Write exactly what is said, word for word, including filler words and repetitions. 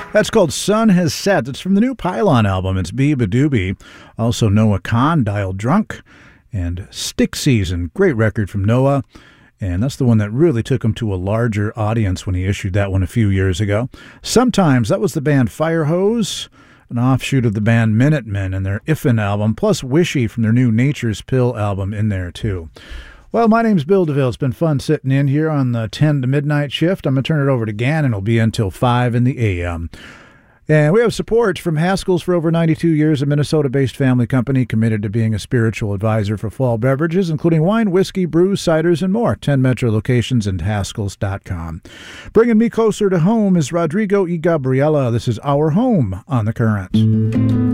That's called Sun Has Set. It's from the new Pylon album. It's Beeba Doobie. Also Noah Kahn, Dial Drunk, and Stick Season. Great record from Noah. And that's the one that really took him to a larger audience when he issued that one a few years ago. Sometimes, that was the band Firehose, an offshoot of the band Minutemen and their Iffen album, plus Wishy from their new Nature's Pill album in there, too. Well, my name's Bill DeVille. It's been fun sitting in here on the ten to midnight shift. I'm going to turn it over to Gannon. It'll be until five in the a m. And we have support from Haskell's for over ninety-two years, a Minnesota-based family company committed to being a spiritual advisor for fall beverages, including wine, whiskey, brews, ciders, and more. ten Metro locations and Haskells dot com. Bringing me closer to home is Rodrigo y Gabriela. This is Our Home on The Current.